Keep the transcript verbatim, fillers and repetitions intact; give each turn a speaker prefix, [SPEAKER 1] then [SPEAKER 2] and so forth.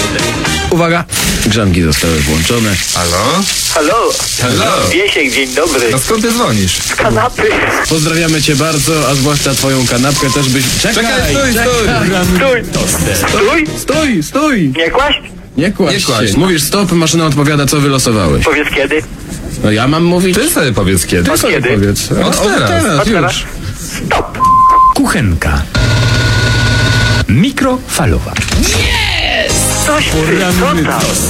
[SPEAKER 1] Uwaga, grzanki zostały włączone.
[SPEAKER 2] Halo?
[SPEAKER 3] Halo?
[SPEAKER 2] Halo?
[SPEAKER 3] Wiesiek, dzień dobry.
[SPEAKER 2] No skąd ty dzwonisz?
[SPEAKER 3] Z kanapy.
[SPEAKER 1] Pozdrawiamy cię bardzo, a zwłaszcza twoją kanapkę też byś... Czekaj,
[SPEAKER 2] Czekaj, stój, stój!
[SPEAKER 3] Stój. Stój.
[SPEAKER 1] Stój, stój!
[SPEAKER 3] Nie kłaść?
[SPEAKER 1] Nie kładź
[SPEAKER 2] Nie kładź.
[SPEAKER 1] się. Mówisz stop, maszyna odpowiada, co wylosowałeś.
[SPEAKER 3] Powiedz kiedy.
[SPEAKER 1] No ja mam mówić?
[SPEAKER 2] Ty sobie powiedz kiedy.
[SPEAKER 3] Od kiedy?
[SPEAKER 1] Powiedz.
[SPEAKER 2] Od teraz.
[SPEAKER 1] teraz,
[SPEAKER 3] Od teraz.
[SPEAKER 1] już.
[SPEAKER 3] Stop.
[SPEAKER 4] Kuchenka. Mikrofalowa.
[SPEAKER 3] Coś ty, co tam?